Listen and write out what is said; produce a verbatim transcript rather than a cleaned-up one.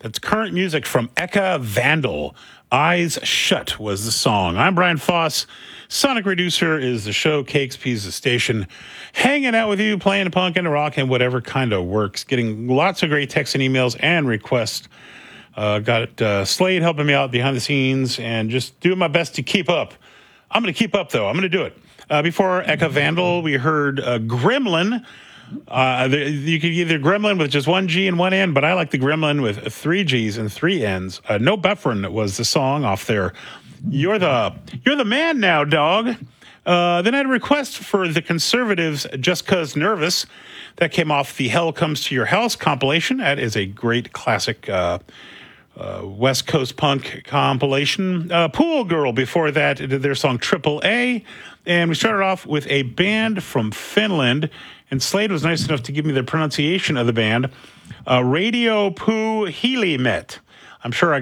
That's current music from Eka Vandal. Eyes Shut was the song. I'm Brian Foss. Sonic Reducer is the show. K X P is the station. Hanging out with you, playing punk and rock and whatever kind of works. Getting lots of great texts and emails and requests. Uh, got uh, Slade helping me out behind the scenes and just doing my best to keep up. I'm going to keep up, though. I'm going to do it. Uh, before Eka Vandal, we heard uh, Gremlin. Uh, the, you could either Gremlin with just one G and one N, but I like the Gremlin with three G's and three N's. Uh, no Buffering was the song off there. You're the you're the man now, dog. Uh, then I had a request for the Conservatives, Just 'Cause Nervous. That came off the Hell Comes to Your House compilation. That is a great classic uh, uh, West Coast punk compilation. Uh, Pool Girl before that did their song Triple A. And we started off with a band from Finland. And Slade was nice enough to give me the pronunciation of the band. Uh, Radio Puu Hiilimet. I'm sure I